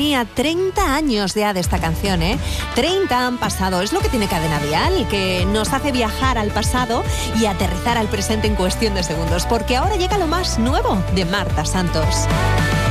Mía, 30 años ya de esta canción, ¿eh? 30 han pasado, es lo que tiene Cadena Dial, que nos hace viajar al pasado y aterrizar al presente en cuestión de segundos, porque ahora llega lo más nuevo de Marta Santos.